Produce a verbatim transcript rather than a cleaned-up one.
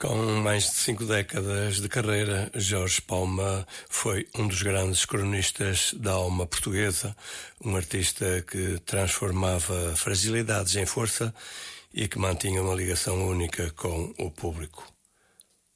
Com mais de cinco décadas de carreira, Jorge Palma foi um dos grandes cronistas da alma portuguesa, um artista que transformava fragilidades em força e que mantinha uma ligação única com o público.